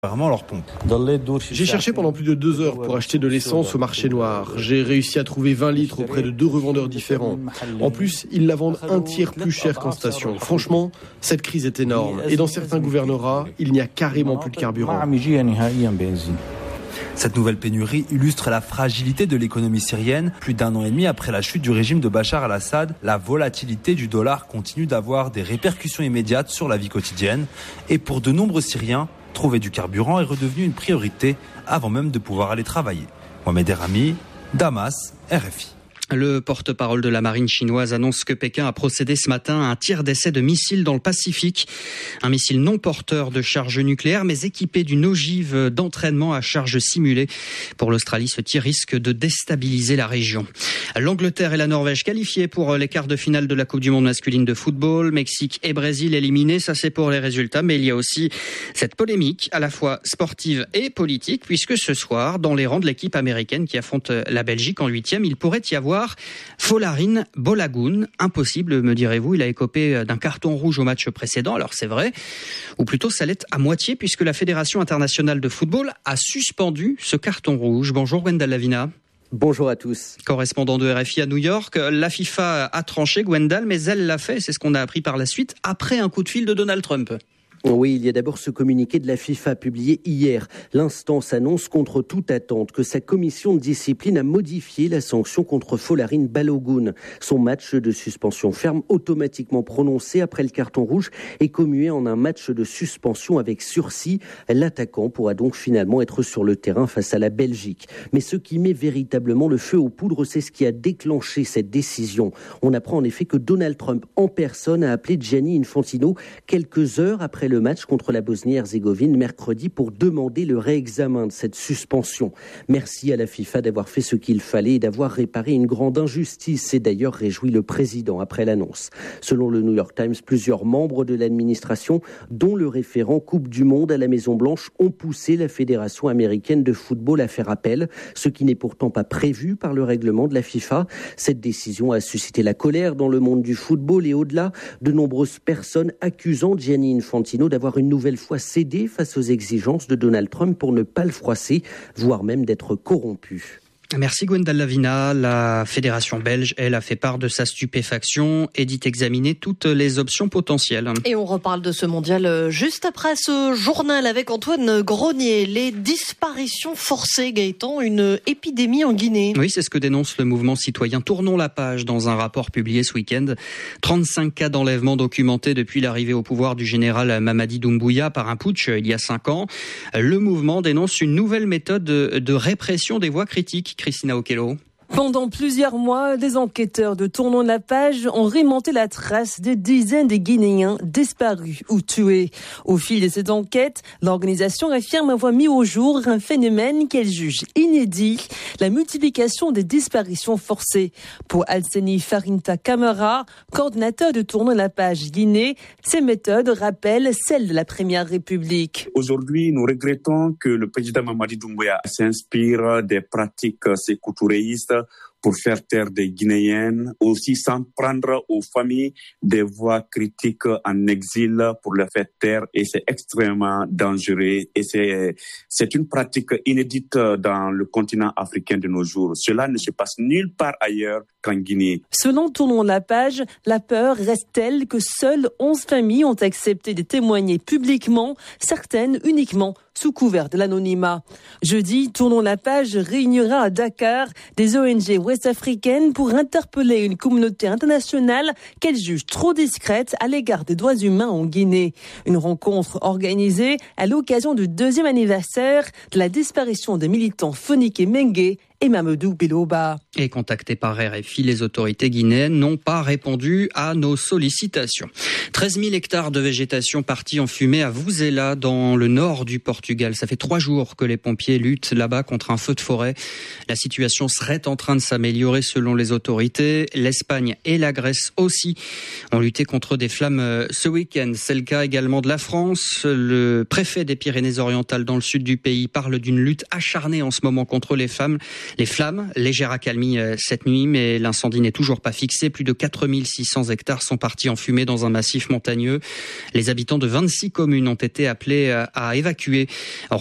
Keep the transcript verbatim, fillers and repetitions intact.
Vraiment leur pompe. J'ai cherché pendant plus de deux heures pour acheter de l'essence au marché noir. J'ai réussi à trouver vingt litres auprès de deux revendeurs différents. En plus, ils la vendent un tiers plus cher qu'en station. Franchement, cette crise est énorme. Et dans certains gouvernorats, il n'y a carrément plus de carburant. Cette nouvelle pénurie illustre la fragilité de l'économie syrienne. Plus d'un an et demi après la chute du régime de Bachar al-Assad, la volatilité du dollar continue d'avoir des répercussions immédiates sur la vie quotidienne. Et pour de nombreux Syriens, trouver du carburant est redevenu une priorité avant même de pouvoir aller travailler. Mohamed Errami, Damas, R F I. Le porte-parole de la marine chinoise annonce que Pékin a procédé ce matin à un tir d'essai de missiles dans le Pacifique. Un missile non porteur de charge nucléaire, mais équipé d'une ogive d'entraînement à charge simulée. Pour l'Australie, ce tir risque de déstabiliser la région. L'Angleterre et la Norvège qualifiées pour les quarts de finale de la Coupe du Monde masculine de football. Mexique et Brésil éliminés, ça c'est pour les résultats. Mais il y a aussi cette polémique, à la fois sportive et politique, puisque ce soir, dans les rangs de l'équipe américaine qui affronte la Belgique en huitième, il pourrait y avoir Folarin Balogun. Impossible, me direz-vous, il a écopé d'un carton rouge au match précédent, alors c'est vrai, ou plutôt ça l'est à moitié puisque la Fédération internationale de football a suspendu ce carton rouge. Bonjour Gwendal Lavina. Bonjour à tous. Correspondant de R F I à New York, la FIFA a tranché Gwendal, mais elle l'a fait, c'est ce qu'on a appris par la suite, après un coup de fil de Donald Trump. Oui, il y a d'abord ce communiqué de la FIFA publié hier. L'instance annonce contre toute attente que sa commission de discipline a modifié la sanction contre Folarin Balogun. Son match de suspension ferme automatiquement prononcé après le carton rouge est commué en un match de suspension avec sursis. L'attaquant pourra donc finalement être sur le terrain face à la Belgique. Mais ce qui met véritablement le feu aux poudres, c'est ce qui a déclenché cette décision. On apprend en effet que Donald Trump en personne a appelé Gianni Infantino quelques heures après le match contre la Bosnie-Herzégovine mercredi pour demander le réexamen de cette suspension. Merci à la FIFA d'avoir fait ce qu'il fallait et d'avoir réparé une grande injustice, s'est d'ailleurs réjoui le président après l'annonce. Selon le New York Times, plusieurs membres de l'administration, dont le référent Coupe du Monde à la Maison-Blanche, ont poussé la Fédération américaine de football à faire appel, ce qui n'est pourtant pas prévu par le règlement de la FIFA. Cette décision a suscité la colère dans le monde du football et au-delà, de nombreuses personnes accusant Gianni Infantino d'avoir une nouvelle fois cédé face aux exigences de Donald Trump pour ne pas le froisser, voire même d'être corrompu. Merci Gwendal Lavina. La fédération belge, elle, a fait part de sa stupéfaction et dit examiner toutes les options potentielles. Et on reparle de ce mondial juste après ce journal avec Antoine Grenier. Les disparitions forcées, Gaëtan, une épidémie en Guinée. Oui, c'est ce que dénonce le mouvement citoyen Tournons la page dans un rapport publié ce week-end. trente-cinq cas d'enlèvement documentés depuis l'arrivée au pouvoir du général Mamadi Doumbouya par un putsch il y a cinq ans. Le mouvement dénonce une nouvelle méthode de répression des voix critiques. Christina Okello. Pendant plusieurs mois, des enquêteurs de Tournons la page ont remonté la trace de dizaines de Guinéens disparus ou tués. Au fil de cette enquête, l'organisation affirme avoir mis au jour un phénomène qu'elle juge inédit, la multiplication des disparitions forcées. Pour Alseni Farinta Camara, coordinateur de Tournons la page Guinée, ces méthodes rappellent celles de la Première République. Aujourd'hui, nous regrettons que le président Mamadi Doumbouya s'inspire des pratiques sécoutouréistes pour faire taire des Guinéennes, aussi s'en prendre aux familles des voix critiques en exil pour les faire taire, et c'est extrêmement dangereux et c'est, c'est une pratique inédite dans le continent africain de nos jours. Cela ne se passe nulle part ailleurs qu'en Guinée. Selon Tournons la page, la peur reste telle que seules onze familles ont accepté de témoigner publiquement, certaines uniquement sous couvert de l'anonymat. Jeudi, Tournons la page réunira à Dakar des O N G ouest-africaines pour interpeller une communauté internationale qu'elle juge trop discrète à l'égard des droits humains en Guinée. Une rencontre organisée à l'occasion du deuxième anniversaire de la disparition des militants Fonike Mengue et Mamadou Biloba. Et contactés par R F I, les autorités guinéennes n'ont pas répondu à nos sollicitations. treize mille hectares de végétation partis en fumée à Vuzela, dans le nord du Portugal. Ça fait trois jours que les pompiers luttent là-bas contre un feu de forêt. La situation serait en train de s'améliorer selon les autorités. L'Espagne et la Grèce aussi ont lutté contre des flammes ce week-end. C'est le cas également de la France. Le préfet des Pyrénées-Orientales dans le sud du pays parle d'une lutte acharnée en ce moment contre les flammes. Les flammes, légère accalmie cette nuit, mais l'incendie n'est toujours pas fixé. Plus de quatre mille six cents hectares sont partis en fumée dans un massif montagneux. Les habitants de vingt-six communes ont été appelés à évacuer.